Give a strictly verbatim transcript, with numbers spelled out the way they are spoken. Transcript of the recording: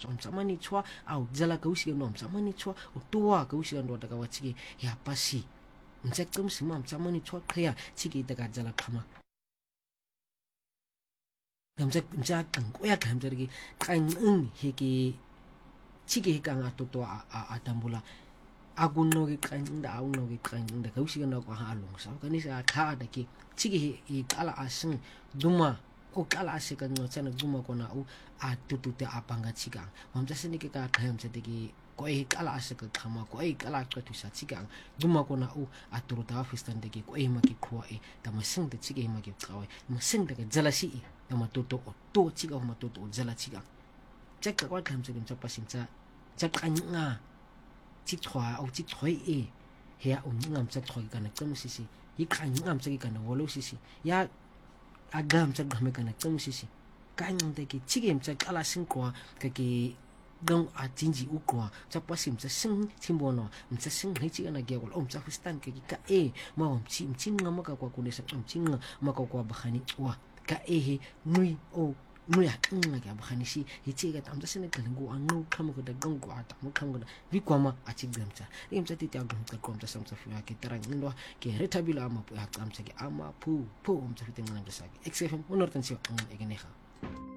mtsamani chwa au zala ka usiga no mtsamani chwa utoa ka usiga ndo daga wachiki ya pasi mtsekta msima mtsamani chwa khaya chiki daga zala khama gamjak mjak ngoya gamjari qanging heki chiki hekanga toto a tambula agunno ke qangda agunno ke qangda ka usiga no ko halong sa kanisa khada ki chiki hi kala asing duma ko kala asika no chana duma ko na u a tutute apanga chigang mamja sini ke ka khayam chadiki ko e kala asika khama ko e kala qatu sa chigang duma ko na u aturuta ofistan deki ko e maki khwa e tamasing de chigi maki qawe masing de jalasi e tamatoto o to chiga o matoto jala chigang chekka kwa kham chadim chapasim cha chakanga chi thwa au chi thoi e he a ngam cha thoi kana chamusisi yi khang ngam cha kana wolo sisi ya agam cha game kana chamusisi kain de ki chigem cha kala singkwa ka ki dong a jinji ukwa cha pasim cha sing chimbono mcha sing hai chi kana gegol om cha fistan ka ki ka e ma om chi chim ngam ka kwa kunesa om ching ma ka kwa bakhani wa ka e he nui o nui a nga ka bakhani si hi chi ka tam cha sene ka ngu ang no kham ko da gong ko ata mo kham ko da vi kwa ma a chi gam cha im cha ti ta gam ka kom cha sam cha fi ke tarang ndo ke retabila ma pu ha kam cha ki ama pu pu om cha fitin ngam cha sa xfm onor tan si ang egene kha